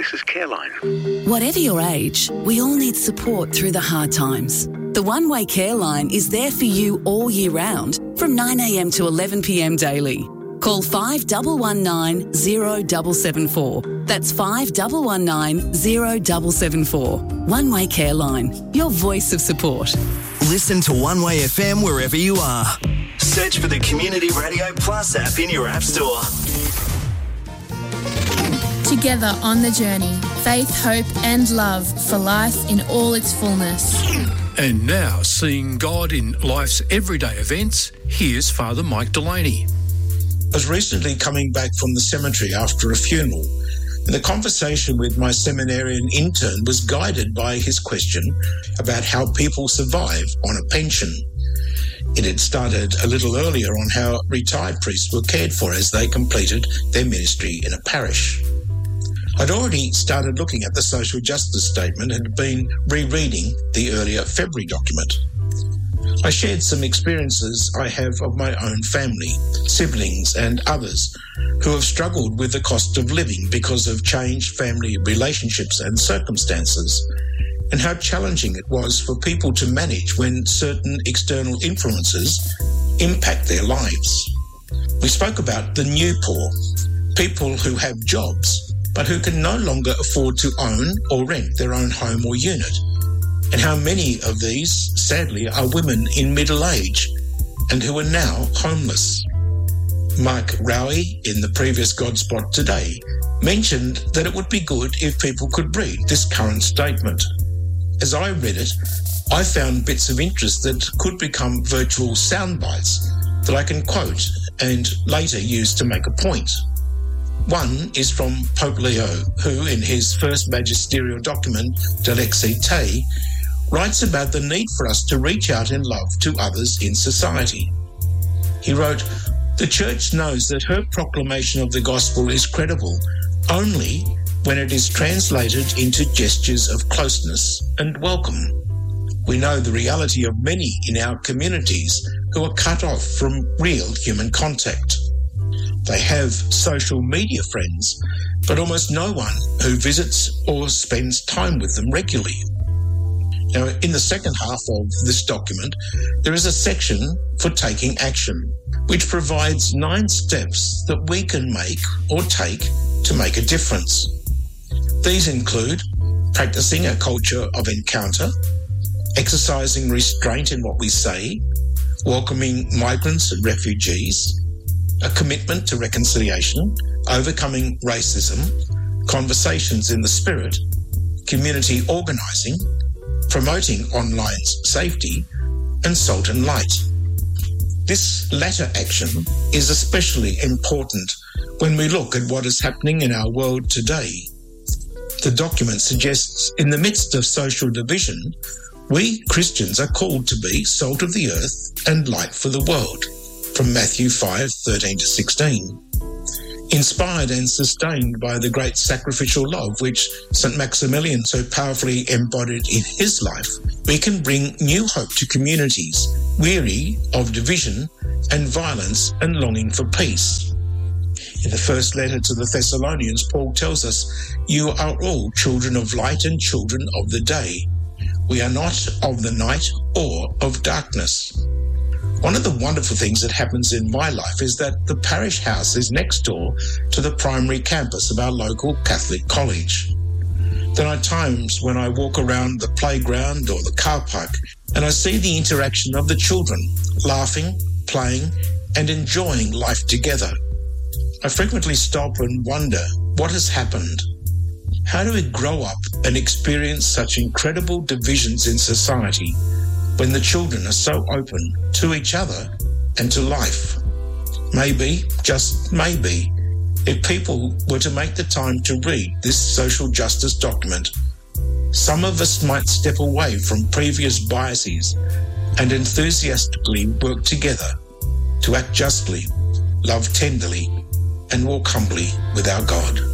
Crisis Care Line. Whatever your age, we all need support through the hard times. The One Way Care Line is there for you all year round from 9am to 11pm daily. Call 5119 0774. That's 5119 0774. One Way Care Line, your voice of support. Listen to One Way FM wherever you are. Search for the Community Radio Plus app in your app store. Together on the journey, faith, hope and love for life in all its fullness. And now, seeing God in life's everyday events, here's Father Mike Delaney. I was recently coming back from the cemetery after a funeral, and the conversation with my seminarian intern was guided by his question about how people survive on a pension. It had started a little earlier on how retired priests were cared for as they completed their ministry in a parish. I'd already started looking at the social justice statement and had been rereading the earlier February document. I shared some experiences I have of my own family, siblings and others who have struggled with the cost of living because of changed family relationships and circumstances, and how challenging it was for people to manage when certain external influences impact their lives. We spoke about the new poor, people who have jobs but who can no longer afford to own or rent their own home or unit, and how many of these, sadly, are women in middle age and who are now homeless. Mike Rowie, in the previous God Spot today, mentioned that it would be good if people could read this current statement. As I read it, I found bits of interest that could become virtual sound bites that I can quote and later use to make a point. One is from Pope Leo, who, in his first magisterial document, De Lexite, writes about the need for us to reach out in love to others in society. He wrote, "The Church knows that her proclamation of the gospel is credible only when it is translated into gestures of closeness and welcome. We know the reality of many in our communities who are cut off from real human contact. They have social media friends, but almost no one who visits or spends time with them regularly." Now, in the second half of this document, there is a section for taking action, which provides 9 steps that we can make or take to make a difference. These include practicing a culture of encounter, exercising restraint in what we say, welcoming migrants and refugees, a commitment to reconciliation, overcoming racism, conversations in the spirit, community organising, promoting online safety, and salt and light. This latter action is especially important when we look at what is happening in our world today. The document suggests in the midst of social division, we Christians are called to be salt of the earth and light for the world, from Matthew 5:13-16. Inspired and sustained by the great sacrificial love which St. Maximilian so powerfully embodied in his life, we can bring new hope to communities weary of division and violence and longing for peace. In the first letter to the Thessalonians, Paul tells us, "You are all children of light and children of the day. We are not of the night or of darkness." One of the wonderful things that happens in my life is that the parish house is next door to the primary campus of our local Catholic college. There are times when I walk around the playground or the car park and I see the interaction of the children, laughing, playing, and enjoying life together. I frequently stop and wonder what has happened. How do we grow up and experience such incredible divisions in society when the children are so open to each other and to life? Maybe, just maybe, if people were to make the time to read this social justice document, some of us might step away from previous biases and enthusiastically work together to act justly, love tenderly, and walk humbly with our God.